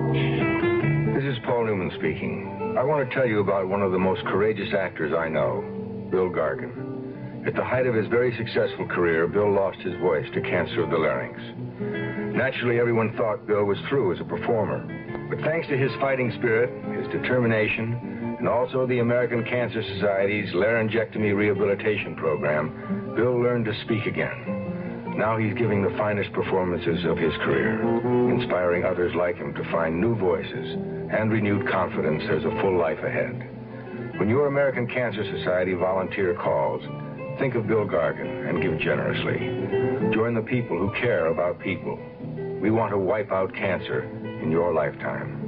This is Paul Newman speaking. I want to tell you about one of the most courageous actors I know, Bill Gargan. At the height of his very successful career, Bill lost his voice to cancer of the larynx. Naturally, everyone thought Bill was through as a performer. But thanks to his fighting spirit, his determination, and also the American Cancer Society's laryngectomy rehabilitation program, Bill learned to speak again. Now he's giving the finest performances of his career, inspiring others like him to find new voices and renewed confidence there's a full life ahead. When your American Cancer Society volunteer calls, think of Bill Gargan and give generously. Join the people who care about people. We want to wipe out cancer in your lifetime.